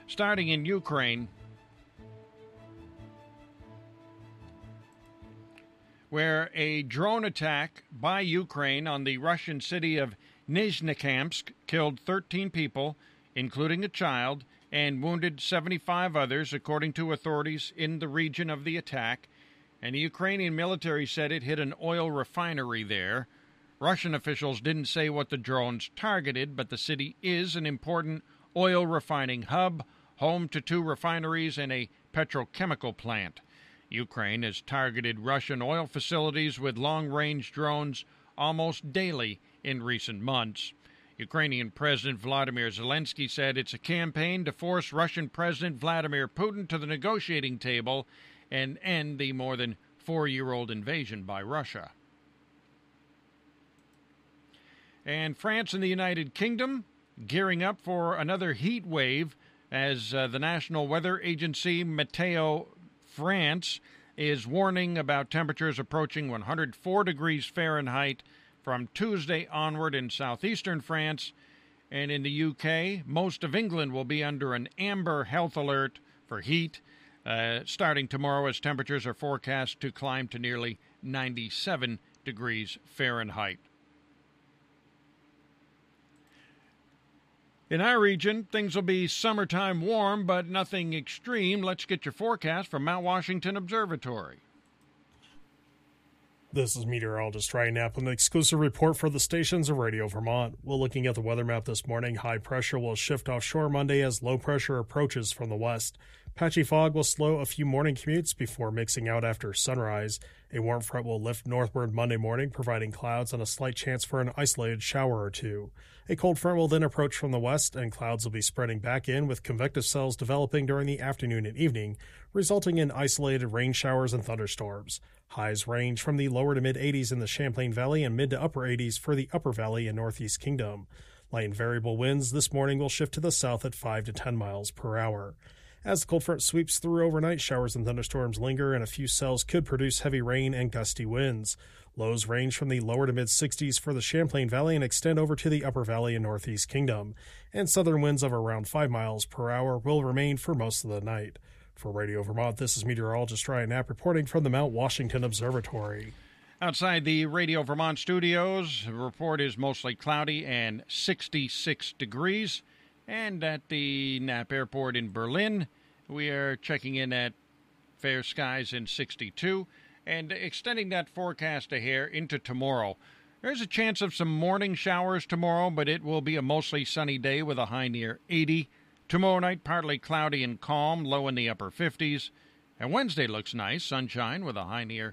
starting in Ukraine, where a drone attack by Ukraine on the Russian city of Nizhnekamsk killed 13 people, including a child, and wounded 75 others, according to authorities in the region of the attack. And the Ukrainian military said it hit an oil refinery there. Russian officials didn't say what the drones targeted, but the city is an important oil refining hub, home to 2 refineries and a petrochemical plant. Ukraine has targeted Russian oil facilities with long-range drones almost daily in recent months. Ukrainian President Vladimir Zelensky said it's a campaign to force Russian President Vladimir Putin to the negotiating table and end the more than 4-year-old invasion by Russia. And France and the United Kingdom gearing up for another heat wave as the National Weather Agency Meteo France is warning about temperatures approaching 104 degrees Fahrenheit from Tuesday onward in southeastern France. And in the UK, most of England will be under an amber health alert for heat starting tomorrow, as temperatures are forecast to climb to nearly 97 degrees Fahrenheit. In our region, things will be summertime warm, but nothing extreme. Let's get your forecast from Mount Washington Observatory. This is meteorologist Ryan Knapp with an exclusive report for the stations of Radio Vermont. We're looking at the weather map this morning. High pressure will shift offshore Monday as low pressure approaches from the west. Patchy fog will slow a few morning commutes before mixing out after sunrise. A warm front will lift northward Monday morning, providing clouds and a slight chance for an isolated shower or two. A cold front will then approach from the west, and clouds will be spreading back in with convective cells developing during the afternoon and evening, resulting in isolated rain showers and thunderstorms. Highs range from the lower to mid-80s in the Champlain Valley and mid to upper 80s for the Upper Valley and Northeast Kingdom. Light and variable winds this morning will shift to the south at 5 to 10 miles per hour. As the cold front sweeps through overnight, showers and thunderstorms linger, and a few cells could produce heavy rain and gusty winds. Lows range from the lower to mid-60s for the Champlain Valley and extend over to the Upper Valley and Northeast Kingdom, and southern winds of around 5 miles per hour will remain for most of the night. For Radio Vermont, this is meteorologist Ryan Knapp reporting from the Mount Washington Observatory. Outside the Radio Vermont studios, the report is mostly cloudy and 66 degrees. And at the Knapp Airport in Berlin, we are checking in at fair skies in 62. And extending that forecast a hair into tomorrow. There's a chance of some morning showers tomorrow, but it will be a mostly sunny day with a high near 80. Tomorrow night, partly cloudy and calm, low in the upper 50s. And Wednesday looks nice, sunshine with a high near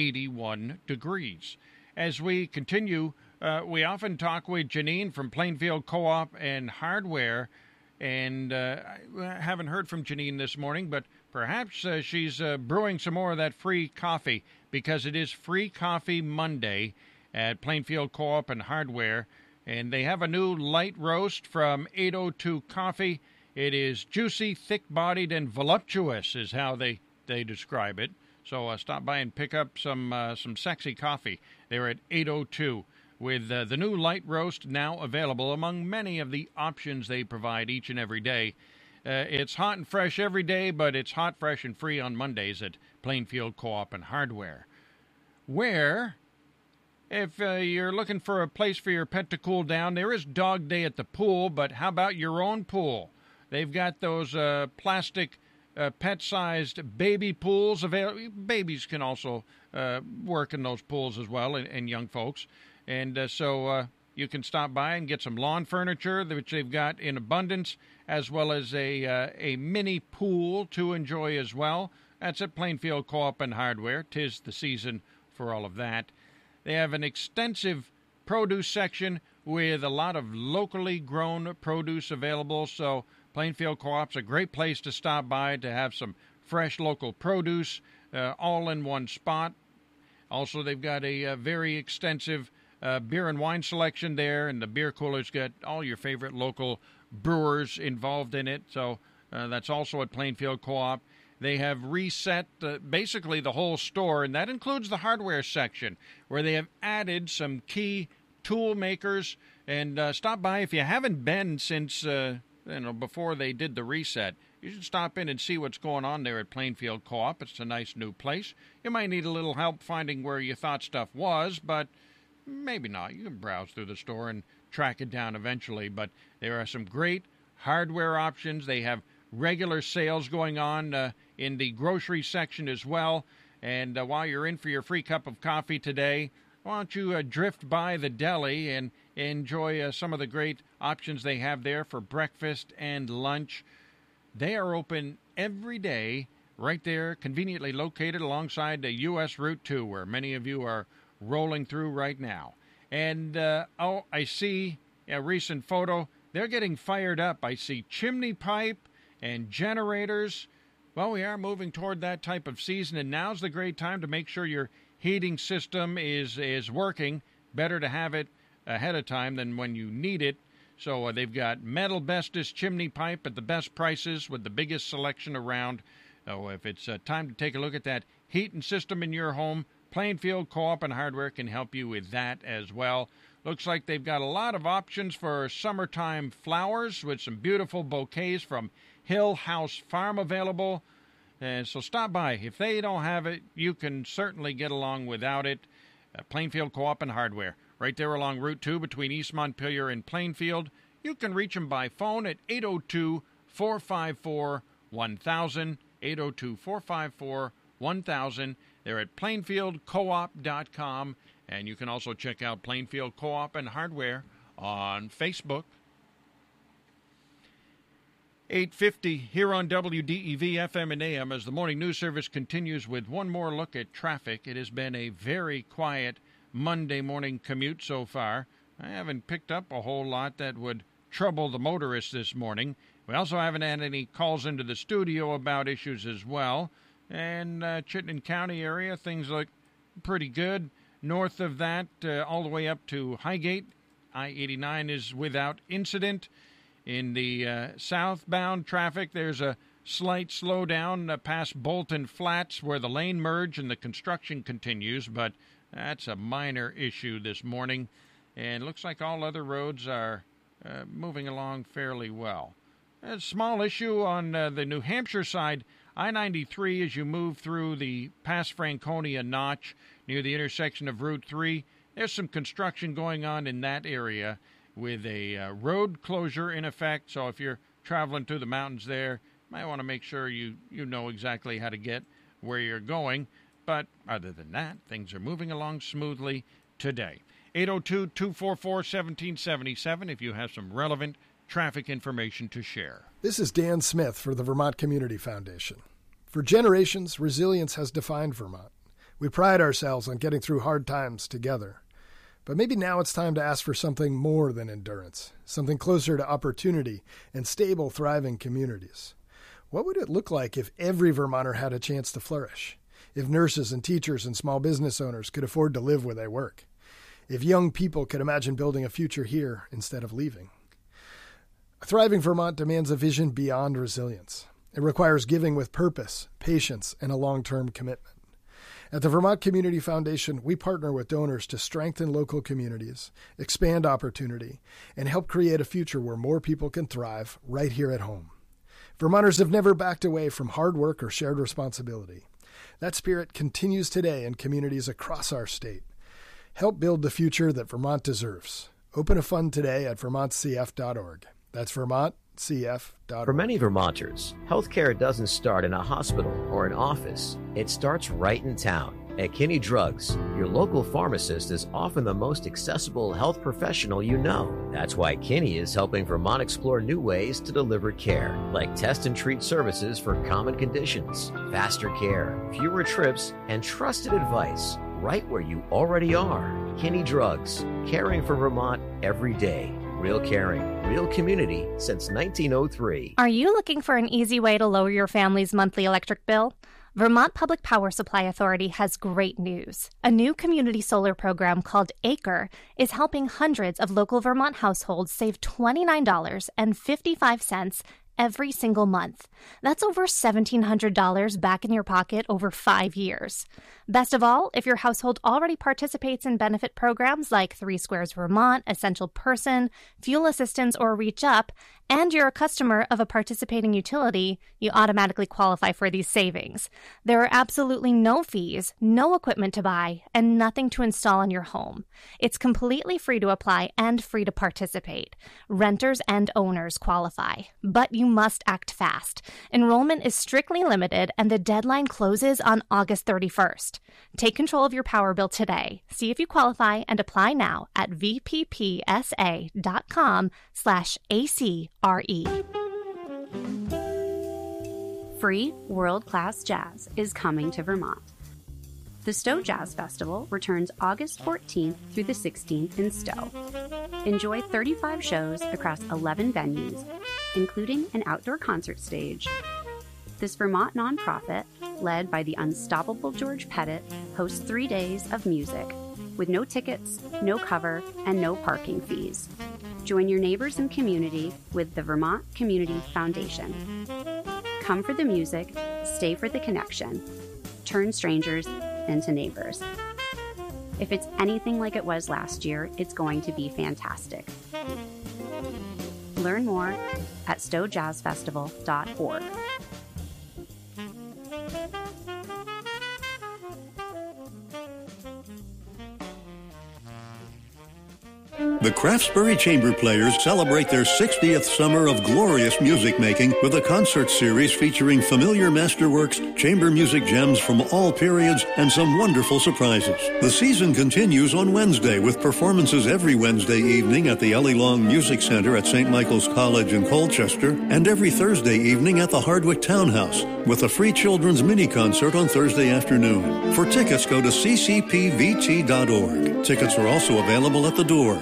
81 degrees. As we continue, we often talk with Janine from Plainfield Co-op and Hardware, and I haven't heard from Janine this morning, but perhaps she's brewing some more of that free coffee, because it is Free Coffee Monday at Plainfield Co-op and Hardware, and they have a new light roast from 802 Coffee. It is juicy, thick-bodied, and voluptuous is how they describe it. So stop by and pick up some sexy coffee. They're at 802 with the new light roast now available among many of the options they provide each and every day. It's hot and fresh every day, but it's hot, fresh, and free on Mondays at Plainfield Co-op and Hardware. Where, if you're looking for a place for your pet to cool down, there is Dog Day at the pool, but how about your own pool? They've got those plastic pet-sized baby pools available. Babies can also work in those pools as well, and young folks. And so you can stop by and get some lawn furniture, which they've got in abundance, as well as a mini pool to enjoy as well. That's at Plainfield Co-op and Hardware. 'Tis the season for all of that. They have an extensive produce section with a lot of locally grown produce available, so Plainfield Co-op's a great place to stop by to have some fresh local produce all in one spot. Also, they've got a very extensive beer and wine selection there, and the beer cooler's got all your favorite local brewers involved in it, so that's also at Plainfield Co-op. They have reset basically the whole store, and that includes the hardware section, where they have added some key tool makers. And stop by if you haven't been since before they did the reset. You should stop in and see what's going on there at Plainfield Co-op. It's a nice new place. You might need a little help finding where you thought stuff was, but maybe not. You can browse through the store and track it down eventually. But there are some great hardware options. They have regular sales going on in the grocery section as well. And while you're in for your free cup of coffee today, why don't you drift by the deli and enjoy some of the great options they have there for breakfast and lunch. They are open every day right there, conveniently located alongside the U.S. Route 2, where many of you are rolling through right now. And, I see a recent photo. They're getting fired up. I see chimney pipe and generators. Well, we are moving toward that type of season, and now's the great time to make sure your heating system is working. Better to have it ahead of time than when you need it. So they've got metal Bestis chimney pipe at the best prices with the biggest selection around. So if it's time to take a look at that heating system in your home, Plainfield Co-op and Hardware can help you with that as well. Looks like they've got a lot of options for summertime flowers with some beautiful bouquets from Hill House Farm available. And so stop by. If they don't have it, you can certainly get along without it. Plainfield Co-op and Hardware, right there along Route 2 between East Montpelier and Plainfield. You can reach them by phone at 802-454-1000, 802-454-1000. They're at plainfieldcoop.com, and you can also check out Plainfield Co-op and Hardware on Facebook. 8:50 here on WDEV FM and AM as the morning news service continues with one more look at traffic. It has been a very quiet Monday morning commute so far. I haven't picked up a whole lot that would trouble the motorists this morning. We also haven't had any calls into the studio about issues as well. And Chittenden County area, things look pretty good. North of that, all the way up to Highgate, I-89 is without incident. In the southbound traffic, there's a slight slowdown past Bolton Flats where the lane merge and the construction continues, but that's a minor issue this morning. And it looks like all other roads are moving along fairly well. A small issue on the New Hampshire side, I-93 as you move through the past Franconia Notch near the intersection of Route 3. There's some construction going on in that area with a road closure in effect. So if you're traveling through the mountains there, you might want to make sure you know exactly how to get where you're going. But other than that, things are moving along smoothly today. 802-244-1777 if you have some relevant traffic information to share. This is Dan Smith for the Vermont Community Foundation. For generations, resilience has defined Vermont. We pride ourselves on getting through hard times together. But maybe now it's time to ask for something more than endurance, something closer to opportunity and stable, thriving communities. What would it look like if every Vermonter had a chance to flourish? If nurses and teachers and small business owners could afford to live where they work? If young people could imagine building a future here instead of leaving? A thriving Vermont demands a vision beyond resilience. It requires giving with purpose, patience, and a long-term commitment. At the Vermont Community Foundation, we partner with donors to strengthen local communities, expand opportunity, and help create a future where more people can thrive right here at home. Vermonters have never backed away from hard work or shared responsibility. That spirit continues today in communities across our state. Help build the future that Vermont deserves. Open a fund today at vermontcf.org. That's vermontcf.org. For many Vermonters, healthcare doesn't start in a hospital or an office. It starts right in town. At Kinney Drugs, your local pharmacist is often the most accessible health professional you know. That's why Kinney is helping Vermont explore new ways to deliver care, like test and treat services for common conditions, faster care, fewer trips, and trusted advice right where you already are. Kinney Drugs, caring for Vermont every day. Real caring, real community since 1903. Are you looking for an easy way to lower your family's monthly electric bill? Vermont Public Power Supply Authority has great news. A new community solar program called ACRE is helping hundreds of local Vermont households save $29.55 every single month. That's over $1,700 back in your pocket over 5 years. Best of all, if your household already participates in benefit programs like 3 Squares Vermont, Essential Person, Fuel Assistance, or Reach Up, and you're a customer of a participating utility, you automatically qualify for these savings. There are absolutely no fees, no equipment to buy, and nothing to install in your home. It's completely free to apply and free to participate. Renters and owners qualify, but you must act fast. Enrollment is strictly limited, and the deadline closes on August 31st. Take control of your power bill today. See if you qualify and apply now at vppsa.com/ACRE. Free world-class jazz is coming to Vermont. The Stowe Jazz Festival returns August 14th through the 16th in Stowe. Enjoy 35 shows across 11 venues, including an outdoor concert stage. This Vermont nonprofit, led by the unstoppable George Pettit, hosts 3 days of music, with no tickets, no cover, and no parking fees. Join your neighbors and community with the Vermont Community Foundation. Come for the music, stay for the connection. Turn strangers into neighbors. If it's anything like it was last year, it's going to be fantastic. Learn more at stowejazzfestival.org. The Craftsbury Chamber Players celebrate their 60th summer of glorious music making with a concert series featuring familiar masterworks, chamber music gems from all periods, and some wonderful surprises. The season continues on Wednesday with performances every Wednesday evening at the Ellie Long Music Center at St. Michael's College in Colchester and every Thursday evening at the Hardwick Townhouse with a free children's mini-concert on Thursday afternoon. For tickets, go to ccpvt.org. Tickets are also available at the door.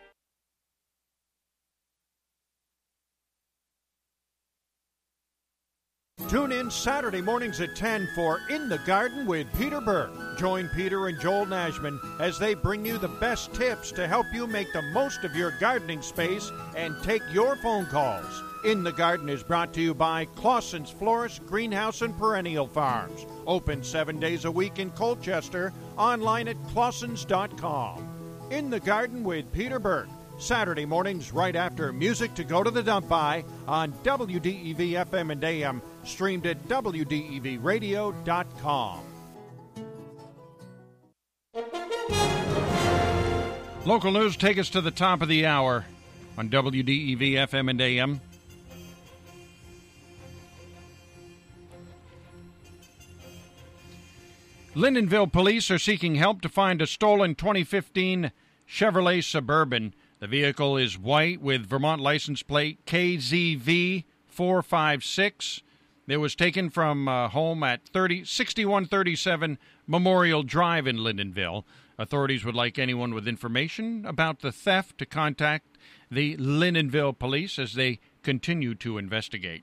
Tune in Saturday mornings at 10 for In the Garden with Peter Burke. Join Peter and Joel Nashman as they bring you the best tips to help you make the most of your gardening space and take your phone calls. In the Garden is brought to you by Clausen's Florist, Greenhouse, and Perennial Farms. Open 7 days a week in Colchester, online at clausens.com. In the Garden with Peter Burke. Saturday mornings right after Music to Go to the Dump By on WDEV FM and AM, streamed at WDEVradio.com. Local news take us to the top of the hour on WDEV FM and AM. Lyndonville police are seeking help to find a stolen 2015 Chevrolet Suburban. The vehicle is white with Vermont license plate KZV456. It was taken from home at 6137 Memorial Drive in Lyndonville. Authorities would like anyone with information about the theft to contact the Lyndonville police as they continue to investigate.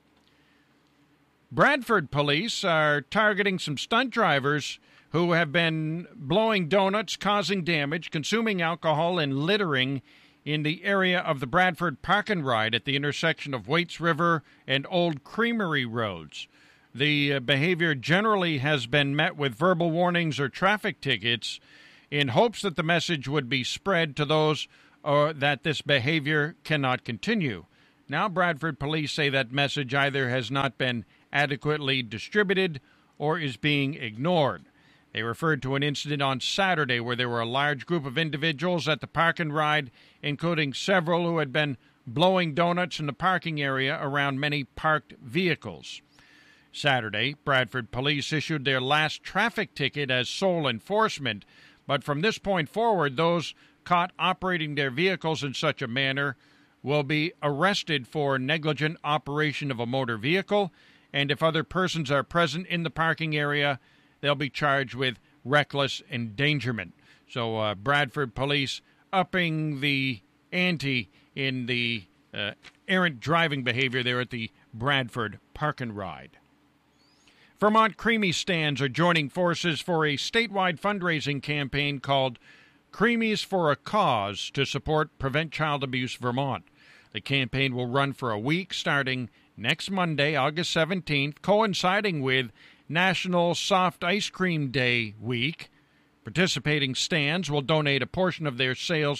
Bradford police are targeting some stunt drivers who have been blowing donuts, causing damage, consuming alcohol, and littering in the area of the Bradford Park and Ride at the intersection of Waits River and Old Creamery Roads. The behavior generally has been met with verbal warnings or traffic tickets in hopes that the message would be spread to those that this behavior cannot continue. Now, Bradford police say that message either has not been adequately distributed or is being ignored. They referred to an incident on Saturday where there were a large group of individuals at the Park and Ride, including several who had been blowing donuts in the parking area around many parked vehicles. Saturday, Bradford police issued their last traffic ticket as sole enforcement, but from this point forward, those caught operating their vehicles in such a manner will be arrested for negligent operation of a motor vehicle, and if other persons are present in the parking area, they'll be charged with reckless endangerment. So Bradford police upping the ante in the errant driving behavior there at the Bradford Park and Ride. Vermont Creamy stands are joining forces for a statewide fundraising campaign called Creamies for a Cause to support Prevent Child Abuse Vermont. The campaign will run for a week starting next Monday, August 17th, coinciding with National Soft Ice Cream Day week. Participating stands will donate a portion of their sales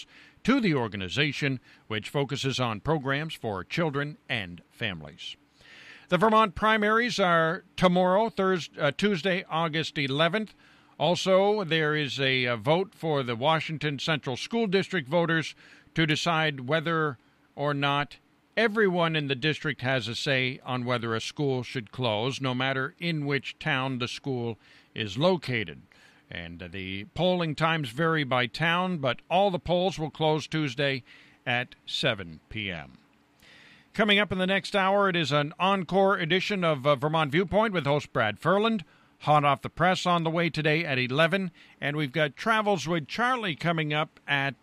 to the organization, which focuses on programs for children and families. The Vermont primaries are tomorrow, Tuesday, August 11th. Also, there is a vote for the Washington Central School District voters to decide whether or not everyone in the district has a say on whether a school should close, no matter in which town the school is located. And the polling times vary by town, but all the polls will close Tuesday at 7 p.m. Coming up in the next hour, it is an encore edition of Vermont Viewpoint with host Brad Furland. Hot off the press on the way today at 11. And we've got Travels with Charlie coming up at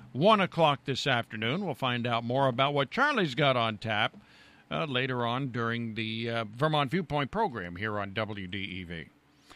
1 o'clock this afternoon. We'll find out more about what Charlie's got on tap later on during the Vermont Viewpoint program here on WDEV.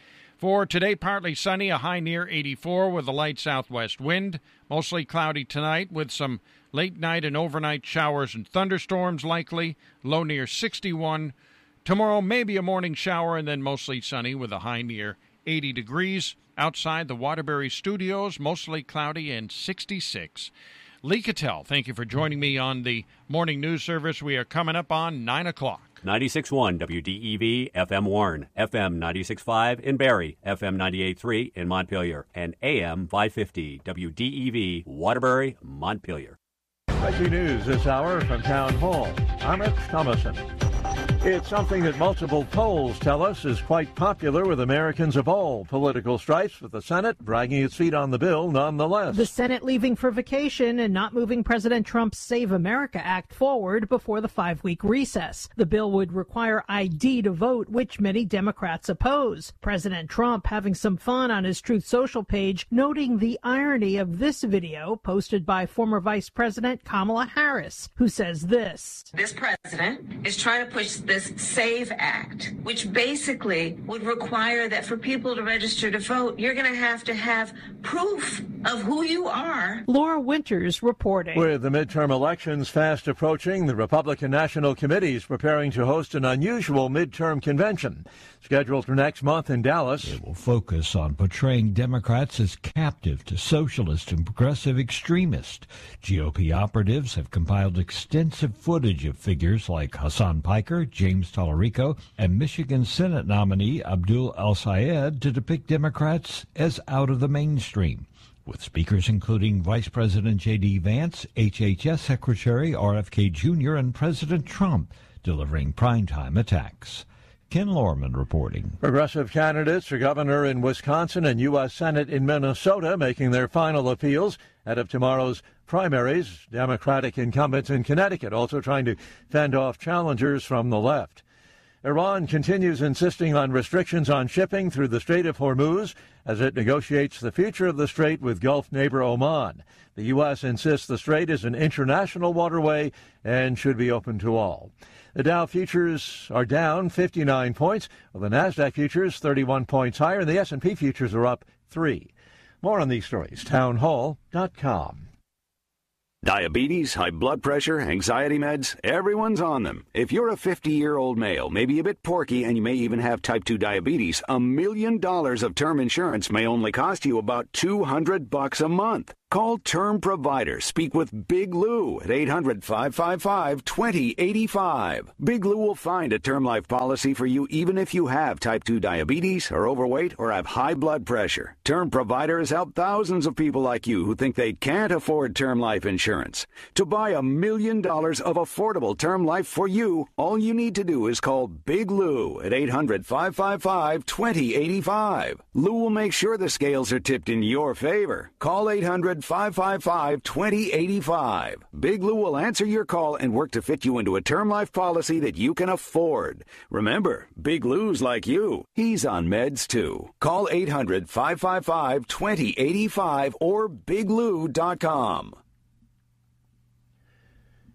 For today, partly sunny, a high near 84 with a light southwest wind. Mostly cloudy tonight with some late night and overnight showers and thunderstorms likely. Low near 61. Tomorrow, maybe a morning shower and then mostly sunny with a high near 80 degrees. Outside the Waterbury Studios, mostly cloudy and 66. Lee Cattell, thank you for joining me on the morning news service. We are coming up on 9 o'clock. 96.1 WDEV, FM Warren, FM 96.5 in Barrie, FM 98.3 in Montpelier, and AM 550 WDEV, Waterbury, Montpelier. Breaking news this hour from Town Hall. Amit Thomason. It's something that multiple polls tell us is quite popular with Americans of all political stripes, with the Senate dragging its feet on the bill nonetheless. The Senate leaving for vacation and not moving President Trump's Save America Act forward before the 5-week recess. The bill would require ID to vote, which many Democrats oppose. President Trump having some fun on his Truth Social page, noting the irony of this video posted by former Vice President Kamala Harris, who says this. This president is trying to push this SAVE Act, which basically would require that for people to register to vote, you're going to have proof of who you are. Laura Winters reporting. With the midterm elections fast approaching, the Republican National Committee is preparing to host an unusual midterm convention scheduled for next month in Dallas. It will focus on portraying Democrats as captive to socialist and progressive extremists. GOP operatives have compiled extensive footage of figures like Hassan Piker, James Tallarico, and Michigan Senate nominee Abdul El-Sayed to depict Democrats as out of the mainstream, with speakers including Vice President J.D. Vance, HHS Secretary RFK Jr., and President Trump delivering primetime attacks. Ken Lorman reporting. Progressive candidates for governor in Wisconsin and U.S. Senate in Minnesota making their final appeals ahead of tomorrow's primaries. Democratic incumbents in Connecticut also trying to fend off challengers from the left. Iran continues insisting on restrictions on shipping through the Strait of Hormuz as it negotiates the future of the strait with Gulf neighbor Oman. The U.S. insists the strait is an international waterway and should be open to all. The Dow futures are down 59 points, while the NASDAQ futures 31 points higher, and the S&P futures are up 3. More on these stories, townhall.com. Diabetes, high blood pressure, anxiety meds, everyone's on them. If you're a 50-year-old male, maybe a bit porky, and you may even have type 2 diabetes, $1 million of term insurance may only cost you about $200 a month. Call Term Provider. Speak with Big Lou at 800-555-2085. Big Lou will find a term life policy for you even if you have type 2 diabetes, are overweight, or have high blood pressure. Term Provider has helped thousands of people like you who think they can't afford term life insurance. To buy $1 million of affordable term life for you, all you need to do is call Big Lou at 800-555-2085. Lou will make sure the scales are tipped in your favor. Call 800-555-2085. Big Lou will answer your call and work to fit you into a term life policy that you can afford. Remember, Big Lou's like you. He's on meds too. Call 800-555-2085 or biglou.com.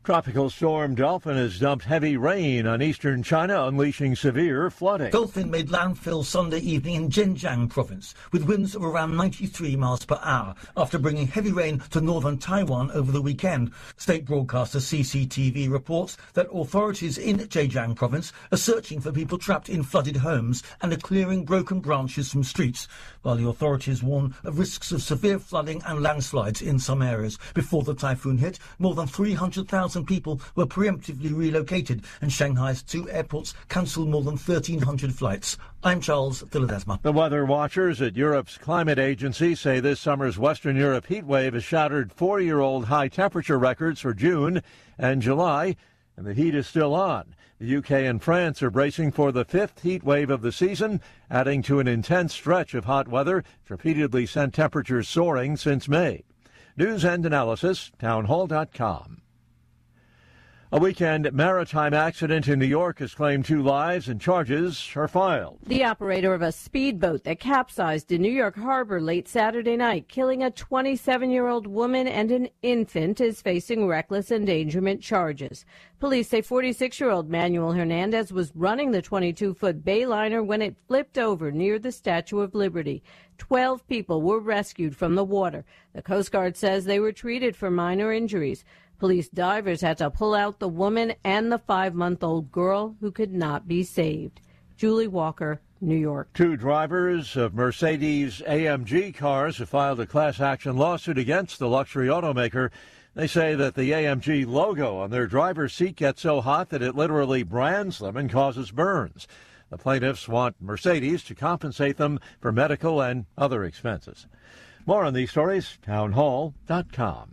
Tropical storm Dolphin has dumped heavy rain on eastern China, unleashing severe flooding. Dolphin made landfall Sunday evening in Zhejiang province, with winds of around 93 miles per hour, after bringing heavy rain to northern Taiwan over the weekend. State broadcaster CCTV reports that authorities in Zhejiang province are searching for people trapped in flooded homes and are clearing broken branches from streets, while the authorities warn of risks of severe flooding and landslides in some areas. Before the typhoon hit, more than 300,000 people were preemptively relocated, and Shanghai's 2 airports cancelled more than 1,300 flights. I'm Charles Philadesma. The weather watchers at Europe's climate agency say this summer's Western Europe heat wave has shattered 4-year-old high temperature records for June and July, and the heat is still on. The UK and France are bracing for the 5th heat wave of the season, adding to an intense stretch of hot weather that's repeatedly sent temperatures soaring since May. News and analysis, townhall.com. A weekend maritime accident in New York has claimed 2 lives and charges are filed. The operator of a speedboat that capsized in New York Harbor late Saturday night, killing a 27-year-old woman and an infant, is facing reckless endangerment charges. Police say 46-year-old Manuel Hernandez was running the 22-foot Bayliner when it flipped over near the Statue of Liberty. 12 people were rescued from the water. The Coast Guard says they were treated for minor injuries. Police divers had to pull out the woman and the 5-month-old girl who could not be saved. Julie Walker, New York. 2 drivers of Mercedes-AMG cars have filed a class action lawsuit against the luxury automaker. They say that the AMG logo on their driver's seat gets so hot that it literally brands them and causes burns. The plaintiffs want Mercedes to compensate them for medical and other expenses. More on these stories, townhall.com.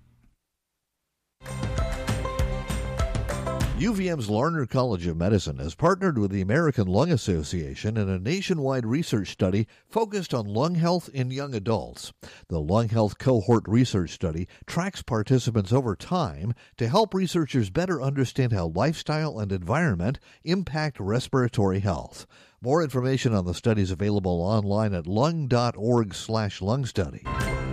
UVM's Larner College of Medicine has partnered with the American Lung Association in a nationwide research study focused on lung health in young adults. The Lung Health Cohort Research Study tracks participants over time to help researchers better understand how lifestyle and environment impact respiratory health. More information on the study is available online at lung.org/lungstudy.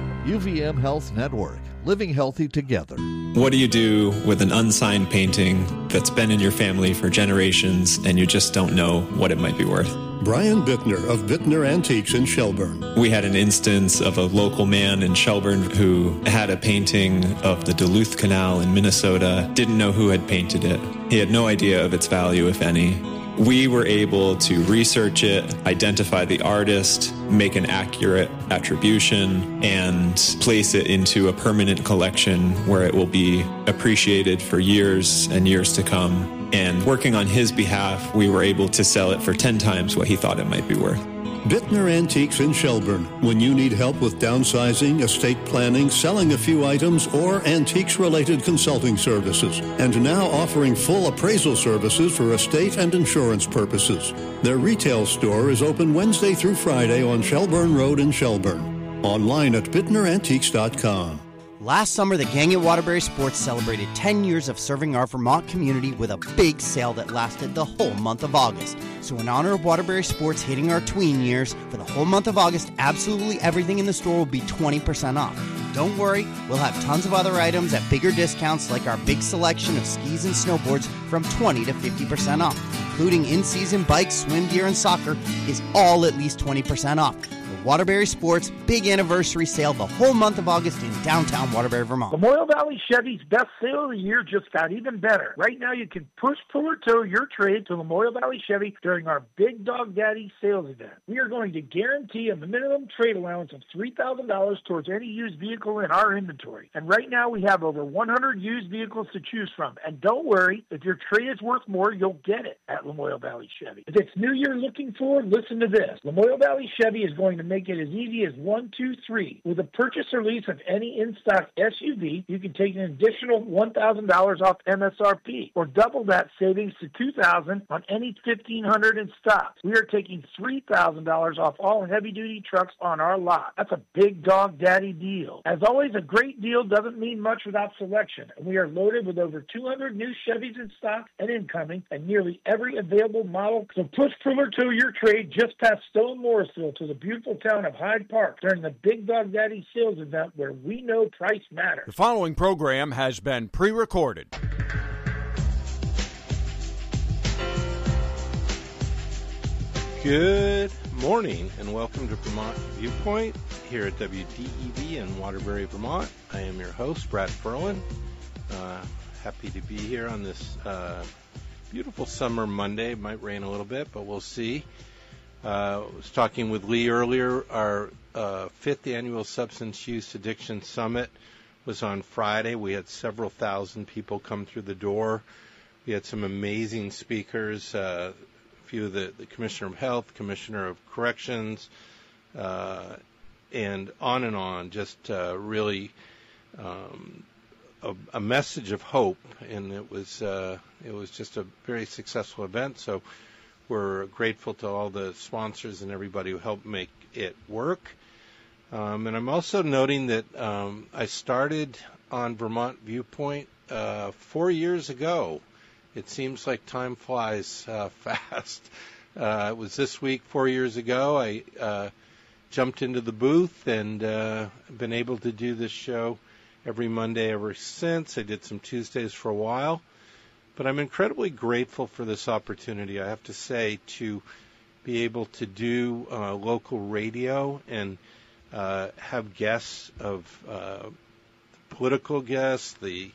UVM Health Network, living healthy together. What do you do with an unsigned painting that's been in your family for generations and you just don't know what it might be worth? Brian Bittner of Bittner Antiques in Shelburne. We had an instance of a local man in Shelburne who had a painting of the Duluth Canal in Minnesota, didn't know who had painted it. He had no idea of its value, if any. We were able to research it, identify the artist, make an accurate attribution, and place it into a permanent collection where it will be appreciated for years and years to come. And working on his behalf, we were able to sell it for 10 times what he thought it might be worth. Bittner Antiques in Shelburne. When you need help with downsizing, estate planning, selling a few items, or antiques-related consulting services. And now offering full appraisal services for estate and insurance purposes. Their retail store is open Wednesday through Friday on Shelburne Road in Shelburne. Online at BittnerAntiques.com. Last summer, the gang at Waterbury Sports celebrated 10 years of serving our Vermont community with a big sale that lasted the whole month of August. So in honor of Waterbury Sports hitting our tween years, for the whole month of August, absolutely everything in the store will be 20% off. Don't worry, we'll have tons of other items at bigger discounts, like our big selection of skis and snowboards from 20 to 50% off, including in-season bikes, swim gear, and soccer is all at least 20% off. Waterbury Sports big anniversary sale the whole month of August in downtown Waterbury, Vermont. Memorial Valley Chevy's best sale of the year just got even better. Right now you can push, pull, or tow your trade to Memorial Valley Chevy during our Big Dog Daddy sales event. We are going to guarantee a minimum trade allowance of $3,000 towards any used vehicle in our inventory. And right now we have over 100 used vehicles to choose from. And don't worry, if your trade is worth more, you'll get it at Memorial Valley Chevy. If it's new you're looking for, listen to this. Memorial Valley Chevy is going to make it as easy as 1, 2, 3. With a purchase or lease of any in-stock SUV, you can take an additional $1,000 off MSRP, or double that savings to $2,000 on any 1,500 in stock. We are taking $3,000 off all heavy-duty trucks on our lot. That's a big dog daddy deal. As always, a great deal doesn't mean much without selection, and we are loaded with over 200 new Chevys in stock and incoming, and nearly every available model. So push, pull, or tow your trade just past Stone Morrisville to the beautiful town of Hyde Park during the Big Dog Daddy sales event where we know price matters. The following program has been pre-recorded. Good morning and welcome to Vermont Viewpoint here at WDEV in Waterbury, Vermont. I am your host, Brad Ferlin. Happy to be here on this beautiful summer Monday. It might rain a little bit, but we'll see. I was talking with Lee earlier. Our fifth annual Substance Use Addiction Summit was on Friday. We had several thousand people come through the door. We had some amazing speakers, a few of the Commissioner of Health, Commissioner of Corrections, and on, just really a message of hope. And it was just a very successful event. So we're grateful to all the sponsors and everybody who helped make it work. And I'm also noting that I started on Vermont Viewpoint 4 years ago. It seems like time flies fast. It was this week 4 years ago. I jumped into the booth and been able to do this show every Monday ever since. I did some Tuesdays for a while. But I'm incredibly grateful for this opportunity, I have to say, to be able to do local radio and have guests of political guests, the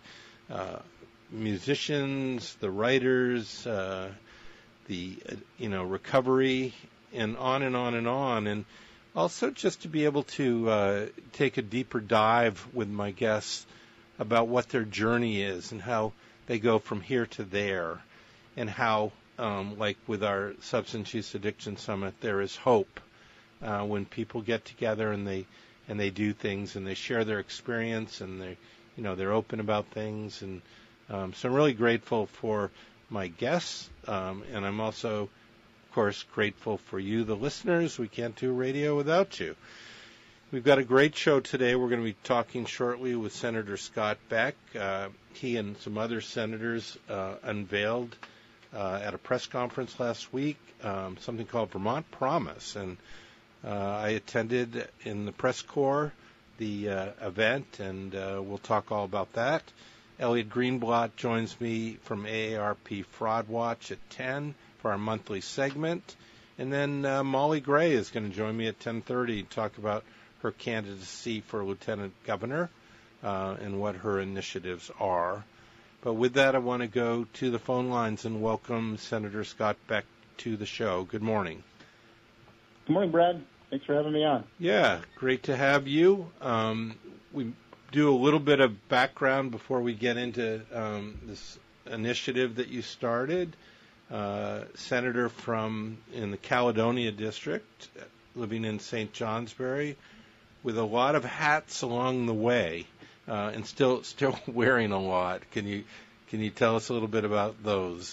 musicians, the writers, the recovery, and on and on and on. And also just to be able to take a deeper dive with my guests about what their journey is and how they go from here to there, and how, like with our Substance Use Addiction Summit, there is hope when people get together and they do things and they share their experience and they're open about things. And so I'm really grateful for my guests, and I'm also, of course, grateful for you, the listeners. We can't do radio without you. We've got a great show today. We're going to be talking shortly with Senator Scott Beck. He and some other senators unveiled at a press conference last week something called Vermont Promise. And I attended in the press corps the event, and we'll talk all about that. Elliot Greenblatt joins me from AARP Fraud Watch at 10 for our monthly segment. And then Molly Gray is going to join me at 10:30 to talk about her candidacy for lieutenant governor and what her initiatives are. But with that, I want to go to the phone lines and welcome Senator Scott Beck to the show. Good morning. Good morning, Brad. Thanks for having me on. Yeah, great to have you. We do a little bit of background before we get into this initiative that you started. Senator in the Caledonia district, living in St. Johnsbury, with a lot of hats along the way, and still wearing a lot. Can you tell us a little bit about those?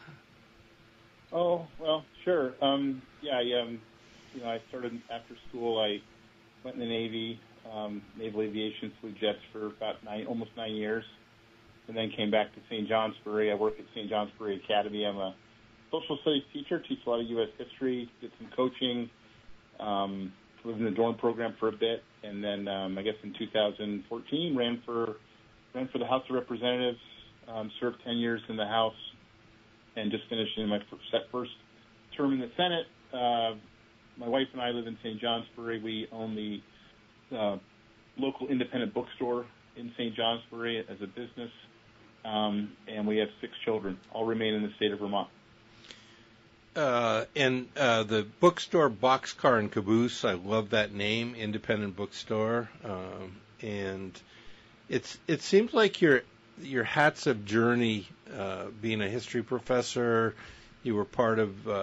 Oh, well, sure. I started after school. I went in the Navy, Naval Aviation, flew jets for about almost 9 years, and then came back to St. Johnsbury. I work at St. Johnsbury Academy. I'm a social studies teacher, teach a lot of U.S. history, did some coaching, lived in the dorm program for a bit, and then I guess in 2014 ran for the House of Representatives, served 10 years in the House, and just finished in my first term in the Senate. My wife and I live in St. Johnsbury. We own the local independent bookstore in St. Johnsbury as a business, and we have 6 children, all remain in the state of Vermont. And the bookstore, Boxcar and Caboose, I love that name, independent bookstore. And it seems like your hats of journey, being a history professor, you were part of